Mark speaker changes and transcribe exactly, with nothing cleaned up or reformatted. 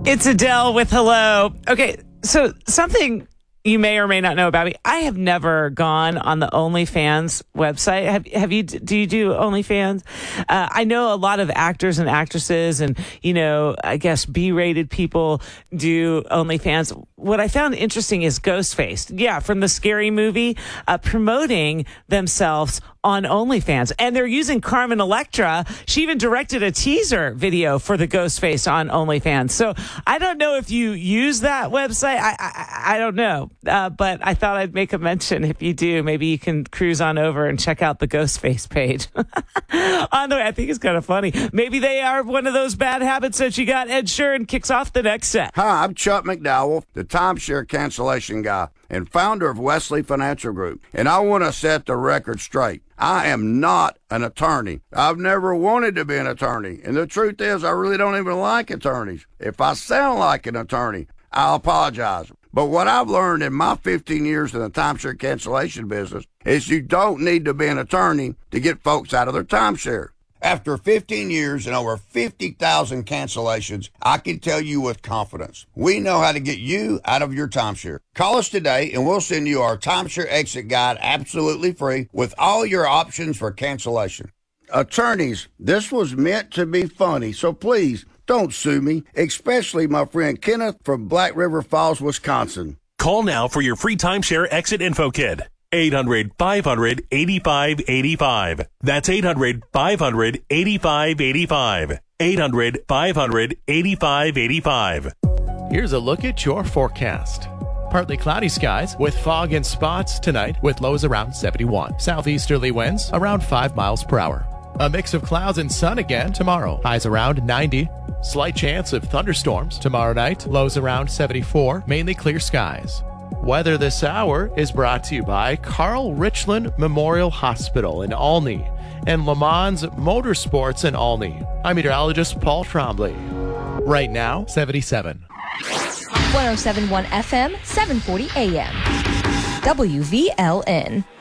Speaker 1: It's Adele with Hello. Okay, so something you may or may not know about me. I have never gone on the OnlyFans website. Have, have you, do you do OnlyFans? Uh, I know a lot of actors and actresses and, you know, I guess B-rated people do OnlyFans. What I found interesting is Ghostface. Yeah, from the Scary Movie, uh, promoting themselves on OnlyFans. And they're using Carmen Electra. She even directed a teaser video for the Ghostface on OnlyFans. So I don't know if you use that website. I I, I don't know. Uh, but I thought I'd make a mention. If you do, maybe you can cruise on over and check out the Ghostface page. On the way, I think it's kind of funny. Maybe they are one of those bad habits that you got. Ed Sheeran kicks off the next set.
Speaker 2: Hi, I'm Chuck McDowell, the timeshare cancellation guy and founder of Wesley Financial Group. And I want to set the record straight. I am not an attorney. I've never wanted to be an attorney. And the truth is, I really don't even like attorneys. If I sound like an attorney, I'll apologize. But what I've learned in my fifteen years in the timeshare cancellation business is you don't need to be an attorney to get folks out of their timeshare. After fifteen years and over fifty thousand cancellations, I can tell you with confidence, we know how to get you out of your timeshare. Call us today and we'll send you our timeshare exit guide absolutely free with all your options for cancellation. Attorneys, this was meant to be funny, so please don't sue me, especially my friend Kenneth from Black River Falls, Wisconsin.
Speaker 3: Call now for your free timeshare exit info kit. eight hundred, five hundred, eighty-five eighty-five. That's eight hundred, five hundred, eighty-five eighty-five. eight hundred, five hundred, eighty-five eighty-five.
Speaker 4: Here's a look at your forecast. Partly cloudy skies with fog and spots tonight with lows around seventy-one. Southeasterly winds around five miles per hour. A mix of clouds and sun again tomorrow. Highs around ninety. Slight chance of thunderstorms tomorrow night. Lows around seventy-four. Mainly clear skies. Weather this hour is brought to you by Carl Richland Memorial Hospital in Olney and Le Mans Motorsports in Olney. I'm meteorologist Paul Trombley. Right now, seventy-seven.
Speaker 5: one oh seven point one F M, seven forty A M. W V L N.